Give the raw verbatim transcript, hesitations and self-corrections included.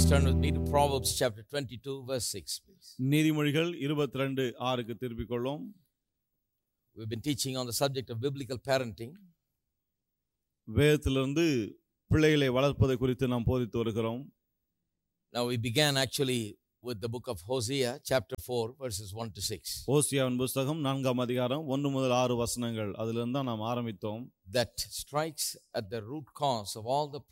Please turn with me to Proverbs chapter twenty-two verse six, please. நீதிமொழிகள் இருபத்தி இரண்டு ஆறுக்கு திருப்பிக் கொள்ளும். We've been teaching on the subject of biblical parenting. வேதத்திலிருந்து பிள்ளைகளை வளர்ப்பதை குறித்து நாம் போதித்து வருகிறோம். Now we began actually with the book of Hosea chapter four verses one to six. ஓசியாவின் புத்தகம் நான்காம் அதிகாரம் ஒன்று முதல் ஆறு வசனங்கள் அதிலிருந்து தான் நாம் ஆரம்பித்தோம். That strikes at the root cause of all the